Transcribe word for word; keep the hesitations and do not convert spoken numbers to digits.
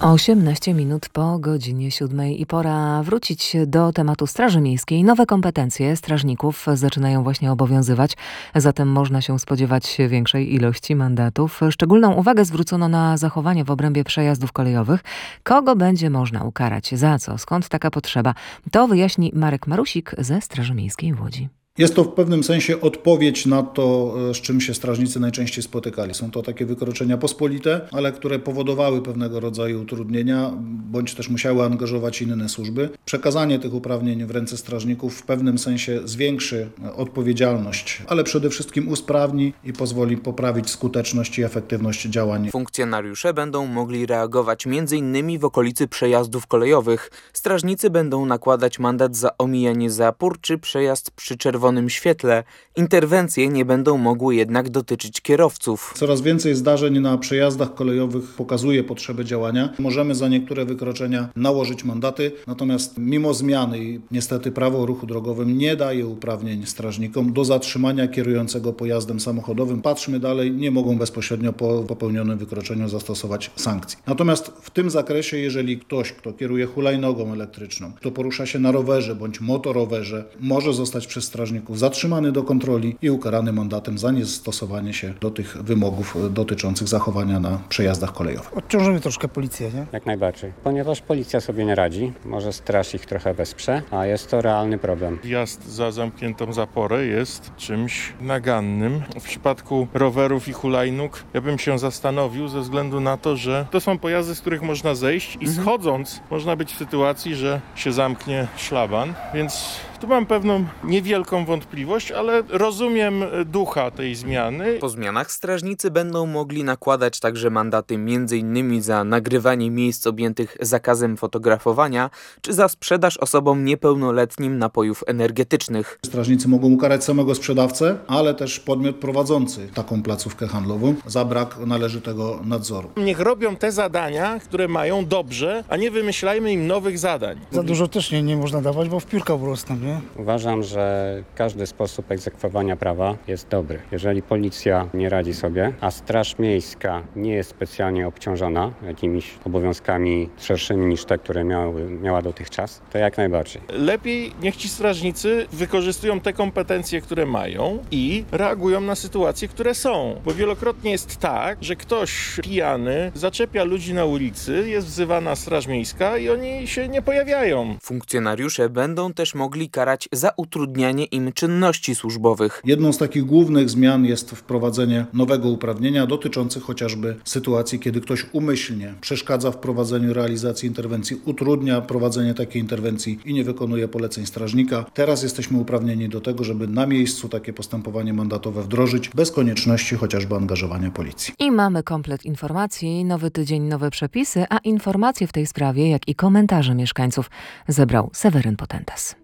osiemnaście minut po godzinie siódmej i pora wrócić do tematu Straży Miejskiej. Nowe kompetencje strażników zaczynają właśnie obowiązywać, zatem można się spodziewać większej ilości mandatów. Szczególną uwagę zwrócono na zachowanie w obrębie przejazdów kolejowych. Kogo będzie można ukarać? Za co? Skąd taka potrzeba? To wyjaśni Marek Marusik ze Straży Miejskiej w Łodzi. Jest to w pewnym sensie odpowiedź na to, z czym się strażnicy najczęściej spotykali. Są to takie wykroczenia pospolite, ale które powodowały pewnego rodzaju utrudnienia, bądź też musiały angażować inne służby. Przekazanie tych uprawnień w ręce strażników w pewnym sensie zwiększy odpowiedzialność, ale przede wszystkim usprawni i pozwoli poprawić skuteczność i efektywność działań. Funkcjonariusze będą mogli reagować między innymi w okolicy przejazdów kolejowych. Strażnicy będą nakładać mandat za omijanie zapór czy przejazd przy czerwonym czerwonym świetle. Interwencje nie będą mogły jednak dotyczyć kierowców. Coraz więcej zdarzeń na przejazdach kolejowych pokazuje potrzebę działania. Możemy za niektóre wykroczenia nałożyć mandaty, natomiast mimo zmiany i niestety prawo o ruchu drogowym nie daje uprawnień strażnikom do zatrzymania kierującego pojazdem samochodowym. Patrzmy dalej, nie mogą bezpośrednio po popełnionym wykroczeniu zastosować sankcji. Natomiast w tym zakresie, jeżeli ktoś, kto kieruje hulajnogą elektryczną, kto porusza się na rowerze bądź motorowerze, może zostać przez strażników zatrzymany do kontroli i ukarany mandatem za niestosowanie się do tych wymogów dotyczących zachowania na przejazdach kolejowych. Odciążymy troszkę policję, nie? Jak najbardziej. Ponieważ policja sobie nie radzi, może straż ich trochę wesprze, a jest to realny problem. Wjazd za zamkniętą zaporę jest czymś nagannym. W przypadku rowerów i hulajnóg ja bym się zastanowił ze względu na to, że to są pojazdy, z których można zejść i schodząc można być w sytuacji, że się zamknie szlaban, więc tu mam pewną niewielką wątpliwość, ale rozumiem ducha tej zmiany. Po zmianach strażnicy będą mogli nakładać także mandaty między innymi za nagrywanie miejsc objętych zakazem fotografowania, czy za sprzedaż osobom niepełnoletnim napojów energetycznych. Strażnicy mogą ukarać samego sprzedawcę, ale też podmiot prowadzący taką placówkę handlową za brak należytego nadzoru. Niech robią te zadania, które mają dobrze, a nie wymyślajmy im nowych zadań. Za dużo też nie, nie można dawać, bo w piórka urosną, nie? Uważam, że każdy sposób egzekwowania prawa jest dobry. Jeżeli policja nie radzi sobie, a Straż Miejska nie jest specjalnie obciążona jakimiś obowiązkami szerszymi niż te, które miały, miała dotychczas, to jak najbardziej. Lepiej niech ci strażnicy wykorzystują te kompetencje, które mają i reagują na sytuacje, które są. Bo wielokrotnie jest tak, że ktoś pijany zaczepia ludzi na ulicy, jest wzywana Straż Miejska i oni się nie pojawiają. Funkcjonariusze będą też mogli karać za utrudnianie im czynności służbowych. Jedną z takich głównych zmian jest wprowadzenie nowego uprawnienia dotyczących chociażby sytuacji, kiedy ktoś umyślnie przeszkadza w prowadzeniu realizacji interwencji, utrudnia prowadzenie takiej interwencji i nie wykonuje poleceń strażnika. Teraz jesteśmy uprawnieni do tego, żeby na miejscu takie postępowanie mandatowe wdrożyć bez konieczności chociażby angażowania policji. I mamy komplet informacji, nowy tydzień, nowe przepisy, a informacje w tej sprawie, jak i komentarze mieszkańców zebrał Seweryn Potentas.